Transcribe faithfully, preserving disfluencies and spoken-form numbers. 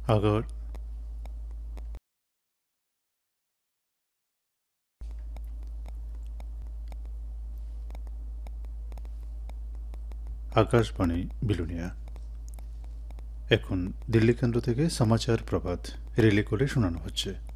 अगर आकाशवाणी बिलुनिया এখন দিল্লি কেন্দ্র থেকে সমাচার প্রভাত রিলে করে শোনানো হচ্ছে।